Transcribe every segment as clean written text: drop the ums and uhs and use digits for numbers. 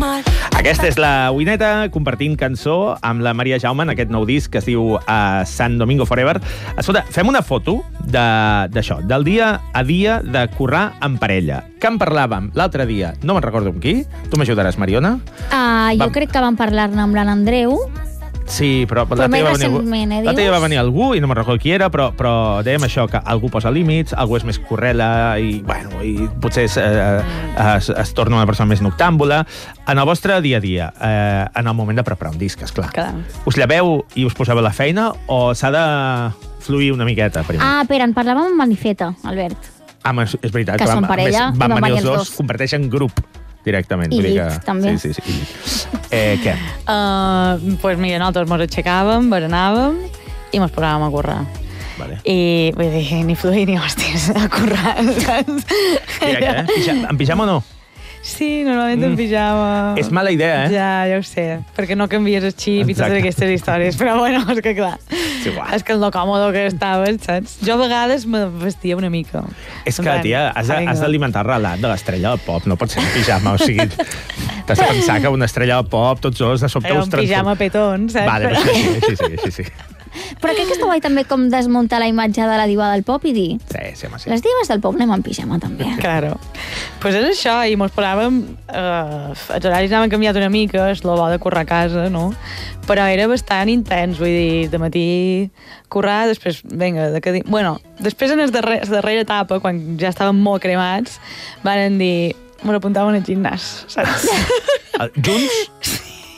Aquesta és la Wineta compartint cançó amb la Maria Jaume en aquest nou disc que es diu San Domingo Forever. Escolta, fem una foto d'això, del dia a dia de currar en parella. Que en parlàvem l'altre dia, no me'n recordo amb qui. Tu m'ajudaràs, Mariona? Jo crec que vam parlar-ne amb l'Anna Andreu. Sí, però més recentment, l'altre dia va venir algú, i no me'n recordo qui era, però dèiem això, que algú posa límits, algú és més correla i potser es torna una persona més noctàmbula. En el vostre dia a dia, en el moment de preparar un disc, esclar, us lleveu i us poseu a la feina o s'ha de fluir una miqueta primer? Però en parlàvem amb Manifeta, Albert. És veritat. Que són parella, van venir els dos, comparteixen grup directament. I llit, també. Sí. Què? Pues mira, nosaltres ens aixecàvem, berenàvem i ens posàvem a currar. Vale. I vull dir, ni fluir ni hòsties a currar. Directe, en pijama o no? Sí, normalment en pijama. És mala idea, Ja ho sé, perquè no canvies el xip i totes aquestes històries, però bueno, és que clar, és que el no còmodo que estaves, saps? Jo a vegades me vestia una mica. És que, tia, has d'alimentar el relat de l'estrella del pop, no pot ser en pijama, o sigui, t'has de pensar que una estrella del pop, tots dos, de sobte us un pijama petón, saps? Vale, sí. Però crec que està guai també com desmuntar la imatge de la diva del pop i dir sí. Les divas del pop anem en pijama també. Claro. Pues és això, i mos posàvem els horaris anaven canviat una mica, és lo bo de currar a casa, no? Però era bastant intens, vull dir, de matí currar, després, vinga, després en la darrera etapa, quan ja estàvem molt cremats, van dir, mos apuntaven al gimnàs, saps? Junts?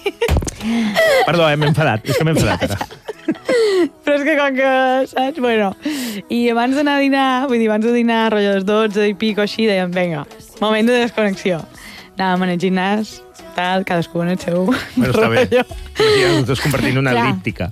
Perdó, m'he enfadat, és que m'he enfadat ara. Però és que com que, saps? Bueno, i abans d'anar a dinar, vull dir, abans de dinar, rotllo de les 12 i pico, així, dèiem, vinga, moment de desconnexió. Anàvem al gimnàs, tal, cadascú en el seu està bé. Nosaltres compartint una elíptica.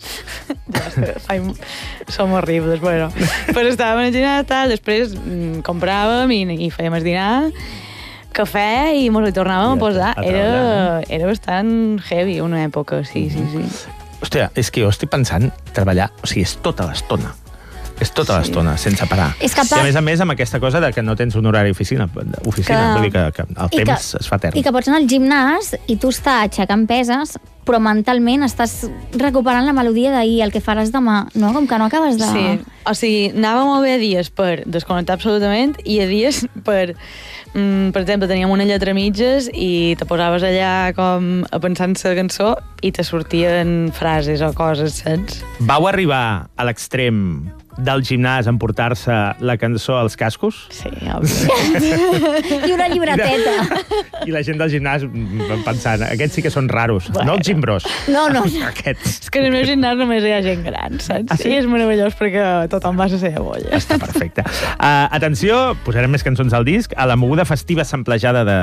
Som horribles, bueno. Però estàvem al gimnàs, tal, després compràvem i fèiem el dinar, cafè i mos hi tornàvem a posar. Era bastant heavy una època, sí. Hòstia, és que jo estic pensant treballar, o sigui, és tota l'estona. És tota l'estona, sense parar. I a més amb aquesta cosa de que no tens un horari oficina, vull dir que el temps es fa etern. I que pots anar al gimnàs i tu estàs aixecant peses, però mentalment estàs recuperant la melodia d'ahir, el que faràs demà, no? Com que no acabes de... Sí, o sigui, anàvem molt bé a dies per desconnectar absolutament i a dies per exemple, teníem una lletra a mitges i te posaves allà com a pensar en la cançó i te sortien frases o coses, saps? Vau arribar a l'extrem del gimnàs a emportar-se la cançó als cascos? Sí, òbviament. I una llibreteta. I la gent del gimnàs pensant, aquests sí que són raros, no els gimbros. No. Aquests. És que en el meu gimnàs només hi ha gent gran, saps? I és meravellós perquè tothom va a la seva bolla. Està perfecte. Atenció, posarem més cançons al disc, a la moguda festiva samplejada de